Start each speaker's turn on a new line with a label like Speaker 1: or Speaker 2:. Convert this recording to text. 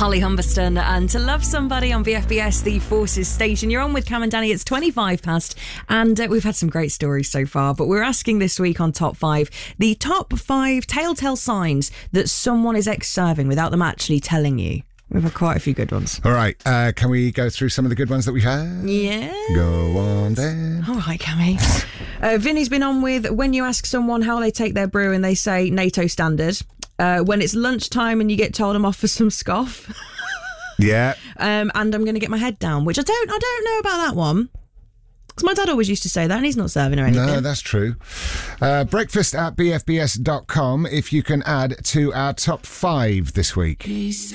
Speaker 1: Holly Humberston and To Love Somebody on VFBS, the Forces station. You're on with Cam and Danny. It's 25 past and we've had some great stories so far, but we're asking this week on Top 5 the top 5 telltale signs that someone is ex-serving without them actually telling you. We've had quite a few good ones.
Speaker 2: All right, can we go through some of the good ones that we've had?
Speaker 1: Yeah.
Speaker 2: Go on then.
Speaker 1: All right, Cammy. Vinny's been on with when you ask someone how they take their brew and they say NATO standard. When it's lunchtime and you get told I'm off for some scoff.
Speaker 2: Yeah.
Speaker 1: And I'm going to get my head down, which I don't know about that one. Because my dad always used to say that and he's not serving or anything.
Speaker 2: No, that's true. Breakfast at bfbs.com if you can add to our top 5 this week.